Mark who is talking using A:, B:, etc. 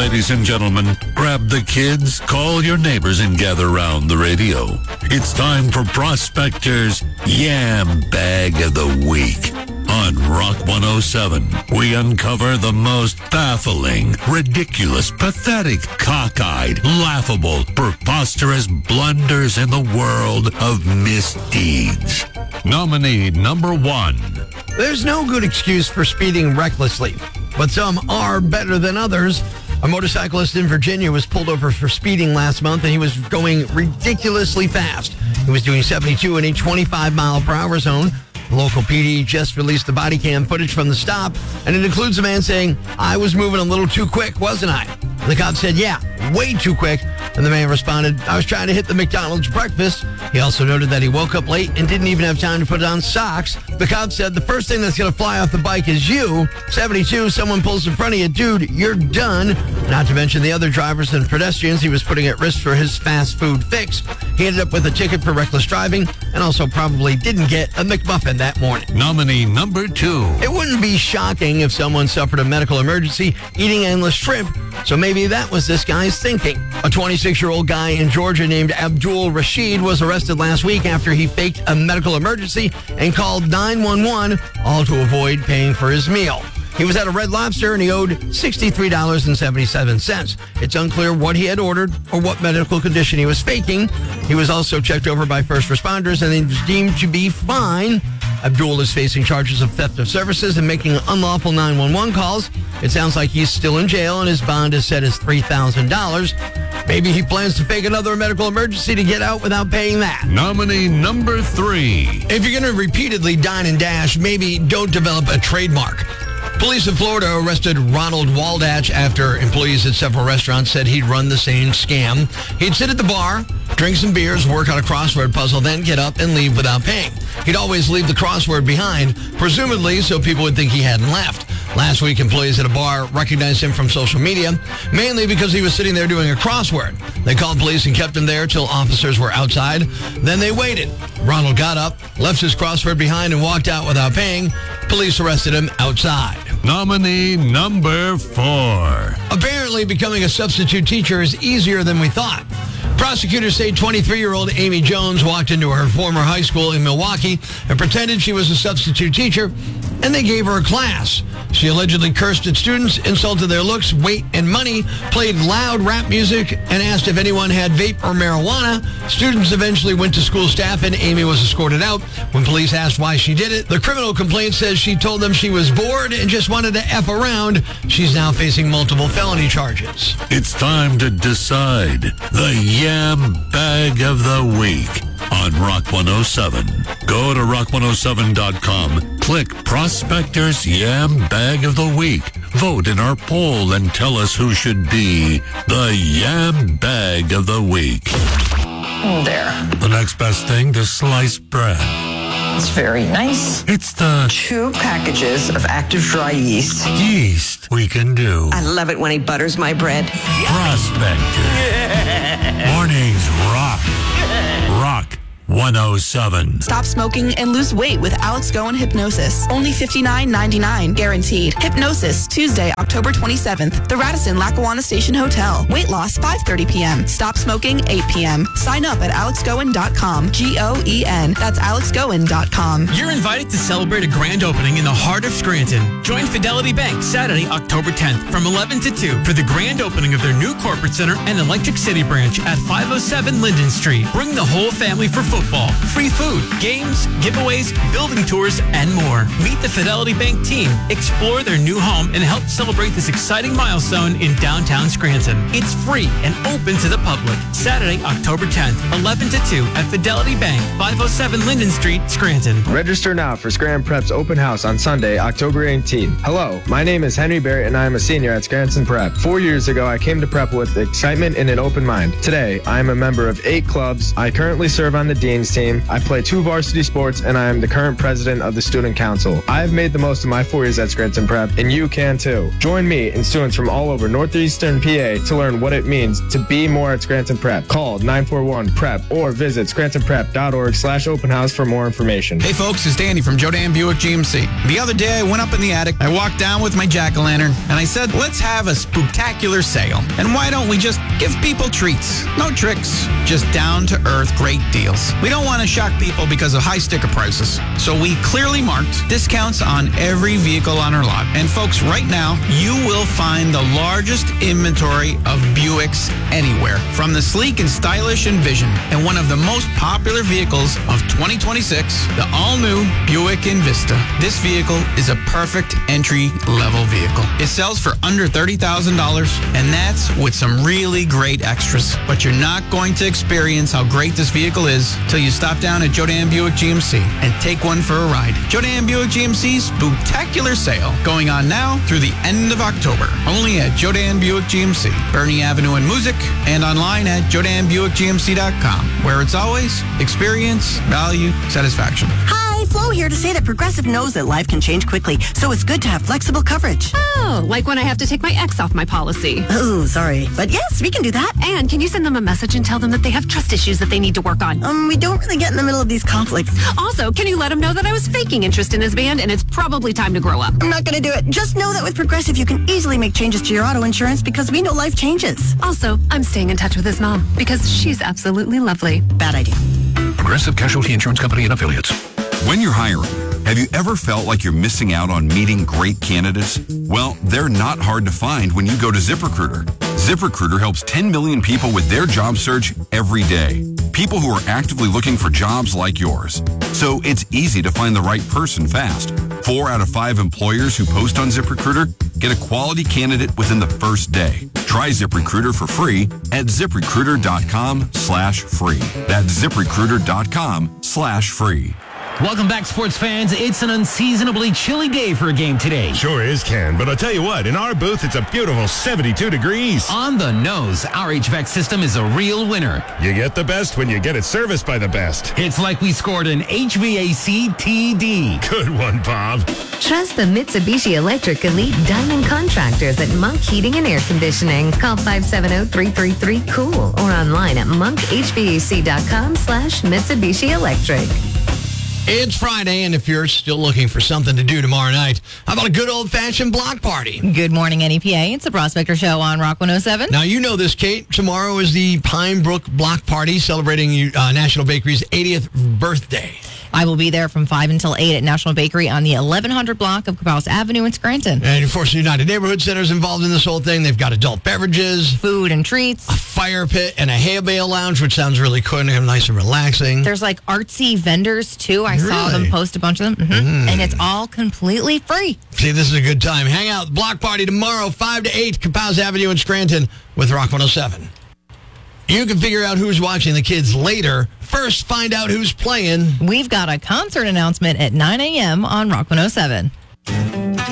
A: ladies and gentlemen, grab the kids, call your neighbors, and gather around the radio. It's time for Prospector's Yam Bag of the Week. On Rock 107, we uncover the most baffling, ridiculous, pathetic, cockeyed, laughable, preposterous blunders in the world of misdeeds. Nominee number 1.
B: There's no good excuse for speeding recklessly, but some are better than others. A motorcyclist in Virginia was pulled over for speeding last month, and he was going ridiculously fast. He was doing 72 in a 25-mile-per-hour zone. The local PD just released the body cam footage from the stop, and it includes a man saying, "I was moving a little too quick, wasn't I?" And the cop said, "Yeah, way too quick." And the man responded, "I was trying to hit the McDonald's breakfast." He also noted that he woke up late and didn't even have time to put on socks. The cop said, "The first thing that's going to fly off the bike is you. 72, someone pulls in front of you. Dude, you're done." Not to mention the other drivers and pedestrians he was putting at risk for his fast food fix. He ended up with a ticket for reckless driving and also probably didn't get a McMuffin that morning.
A: Nominee number 2.
B: It wouldn't be shocking if someone suffered a medical emergency eating endless shrimp, so maybe that was this guy's thinking. A 26-year-old guy in Georgia named Abdul Rashid was arrested last week after he faked a medical emergency and called 911, all to avoid paying for his meal. He was at a Red Lobster and he owed $63.77. It's unclear what he had ordered or what medical condition he was faking. He was also checked over by first responders and he was deemed to be fine. Abdul is facing charges of theft of services and making unlawful 911 calls. It sounds like he's still in jail and his bond is set as $3,000. Maybe he plans to fake another medical emergency to get out without paying that.
A: Nominee number 3.
B: If you're going to repeatedly dine and dash, maybe don't develop a trademark. Police in Florida arrested Ronald Waldach after employees at several restaurants said he'd run the same scam. He'd sit at the bar, drink some beers, work on a crossword puzzle, then get up and leave without paying. He'd always leave the crossword behind, presumably so people would think he hadn't left. Last week, employees at a bar recognized him from social media, mainly because he was sitting there doing a crossword. They called police and kept him there till officers were outside. Then they waited. Ronald got up, left his crossword behind, and walked out without paying. Police arrested him outside.
A: Nominee number 4.
B: Apparently, becoming a substitute teacher is easier than we thought. Prosecutors say 23-year-old Amy Jones walked into her former high school in Milwaukee and pretended she was a substitute teacher, and they gave her a class. She allegedly cursed at students, insulted their looks, weight, and money, played loud rap music, and asked if anyone had vape or marijuana. Students eventually went to school staff, and Amy was escorted out. When police asked why she did it, the criminal complaint says she told them she was bored and just wanted to F around. She's now facing multiple felony charges.
A: It's time to decide the Yam Bag of the Week on Rock 107. Go to rock107.com, click Prospector's Yam Bag of the Week. Vote in our poll and tell us who should be the Yam Bag of the Week.
C: There.
A: The next best thing to sliced bread.
C: It's very nice.
A: It's the
C: 2 packages of active dry yeast.
A: yeast we can do.
D: I love it when he butters my bread.
A: Prospector. Mornings rock. Rock 107.
E: Stop smoking and lose weight with Alex Goen Hypnosis. Only $59.99 guaranteed. Hypnosis, Tuesday, October 27th. The Radisson Lackawanna Station Hotel. Weight loss, 5:30 p.m. Stop smoking, 8 p.m. Sign up at alexgoen.com. Goen. That's alexgoen.com.
F: You're invited to celebrate a grand opening in the heart of Scranton. Join Fidelity Bank Saturday, October 10th from 11 to 2 for the grand opening of their new corporate center and Electric City branch at 507 Linden Street. Bring the whole family for football, free food, games, giveaways, building tours, and more. Meet the Fidelity Bank team, explore their new home, and help celebrate this exciting milestone in downtown Scranton. It's free and open to the public. Saturday, October 10th, 11 to 2 at Fidelity Bank, 507 Linden Street, Scranton.
G: Register now for Scranton Prep's open house on Sunday, October 18th. Hello, my name is Henry Barrett and I am a senior at Scranton Prep. 4 years ago, I came to Prep with excitement and an open mind. Today, I am a member of 8 clubs. I currently serve on the Dean's team. I play 2 varsity sports, and I am the current president of the Student Council. I have made the most of my 4 years at Scranton Prep, and you can too. Join me and students from all over Northeastern PA to learn what it means to be more at Scranton Prep. Call 941-PREP or visit scrantonprep.org/open house for more information.
H: Hey folks, it's Danny from Jodan Buick GMC. The other day I went up in the attic, I walked down with my jack-o'-lantern, and I said, let's have a spooktacular sale. And why don't we just give people treats? No tricks, just down-to-earth great deals. We don't want to shock people because of high sticker prices. So we clearly marked discounts on every vehicle on our lot. And folks, right now, you will find the largest inventory of Buicks anywhere. From the sleek and stylish Envision and one of the most popular vehicles of 2026, the all-new Buick Envista. This vehicle is a perfect entry-level vehicle. It sells for under $30,000, and that's with some really great extras. But you're not going to experience how great this vehicle is till you stop down at Jodan Buick GMC and take one for a ride. Jodan Buick GMC's Spooktacular Sale going on now through the end of October. Only at Jodan Buick GMC, Bernie Avenue in Moosic, and online at JodanBuickGMC.com, where it's always experience, value, satisfaction.
I: Hi, Flo here to say that Progressive knows that life can change quickly, so it's good to have flexible coverage.
J: Oh, like when I have to take my ex off my policy.
I: Oh, sorry. But yes, we can do that.
J: And can you send them a message and tell them that they have trust issues that they need to work on?
I: We don't really get in the middle of these conflicts.
J: Also, can you let them know that I was faking interest in his band and it's probably time to grow up?
I: I'm not going to do it. Just know that with Progressive, you can easily make changes to your auto insurance because we know life changes.
J: Also, I'm staying in touch with his mom because she's absolutely lovely.
I: Bad idea.
K: Progressive Casualty Insurance Company and Affiliates.
L: When you're hiring, have you ever felt like you're missing out on meeting great candidates? Well, they're not hard to find when you go to ZipRecruiter. ZipRecruiter helps 10 million people with their job search every day. People who are actively looking for jobs like yours. So it's easy to find the right person fast. 4 out of 5 employers who post on ZipRecruiter get a quality candidate within the first day. Try ZipRecruiter for free at ZipRecruiter.com/free. That's ZipRecruiter.com/free.
M: Welcome back, sports fans. It's an unseasonably chilly day for a game today.
N: Sure is, Ken. But I'll tell you what, in our booth, it's a beautiful 72 degrees.
M: On the nose, our HVAC system is a real winner.
N: You get the best when you get it serviced by the best.
M: It's like we scored an HVAC TD.
N: Good one, Bob.
O: Trust the Mitsubishi Electric Elite Diamond Contractors at Monk Heating and Air Conditioning. Call 570-333-COOL or online at monkhvac.com/Mitsubishi Electric.
B: It's Friday, and if you're still looking for something to do tomorrow night, how about a good old-fashioned block party?
P: Good morning, NEPA. It's the Prospector Show on Rock 107.
B: Now, you know this, Kate. Tomorrow is the Pine Brook Block Party celebrating National Bakery's 80th birthday.
P: I will be there from 5 until 8 at National Bakery on the 1100 block of Cabales Avenue in Scranton.
B: And, of course, United Neighborhood Center is involved in this whole thing. They've got adult beverages,
P: food and treats,
B: a fire pit, and a hay bale lounge, which sounds really cool and nice and relaxing.
P: There's, like, artsy vendors, too. I saw them post a bunch of them. And it's all completely free.
B: See, this is a good time. Hang out. Block Party tomorrow, 5 to 8, Cabales Avenue in Scranton with Rock 107. You can figure out who's watching the kids later. First, find out who's playing.
P: We've got a concert announcement at 9 a.m. on Rock 107.